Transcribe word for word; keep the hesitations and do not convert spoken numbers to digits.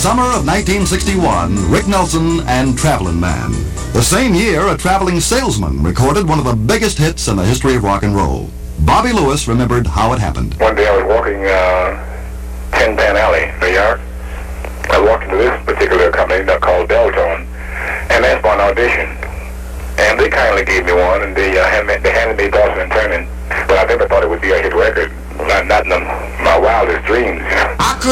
summer of nineteen sixty-one, Rick Nelson and Travelin' Man. The same year, a traveling salesman recorded one of the biggest hits in the history of rock and roll. Bobby Lewis remembered how it happened. One day I was walking uh, Tin Pan Alley, New York. I walked into this particular company called Deltone and asked for an audition. And they kindly gave me one, and they, uh, had me, they handed me Dawson and Turner. But I never thought it would be a hit record. Not, not in the, my wildest dreams, you know. I could